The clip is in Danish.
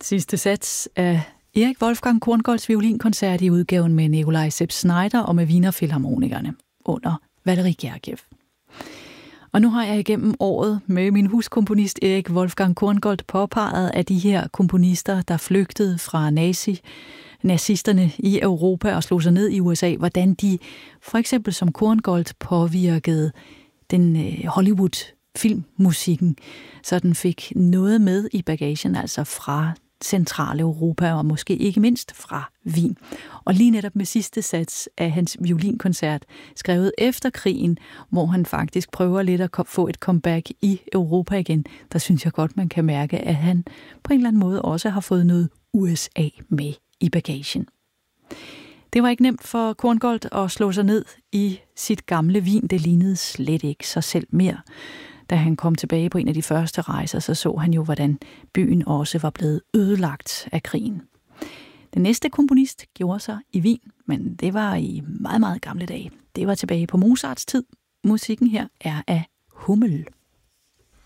Sidste sats af Erik Wolfgang Korngolds violinkoncert i udgaven med Nikolaj Sepp Schneider og med Wiener Filharmonikerne under Valery Gergiev. Og nu har jeg igennem året med min huskomponist Erik Wolfgang Korngold påpeget, at de her komponister, der flygtede fra nazisterne i Europa og slog sig ned i USA, hvordan de for eksempel som Korngold påvirkede den Hollywood-filmmusikken, så den fik noget med i bagagen, altså fra centrale Europa og måske ikke mindst fra Wien. Og lige netop med sidste sats af hans violinkoncert, skrevet efter krigen, hvor han faktisk prøver lidt at få et comeback i Europa igen, der synes jeg godt, man kan mærke, at han på en eller anden måde også har fået noget USA med i bagagen. Det var ikke nemt for Korngold at slå sig ned i sit gamle Wien. Det lignede slet ikke sig selv mere. Da han kom tilbage på en af de første rejser, så han jo, hvordan byen også var blevet ødelagt af krigen. Den næste komponist gjorde sig i Wien, men det var i meget, meget gamle dage. Det var tilbage på Mozarts tid. Musikken her er af Hummel.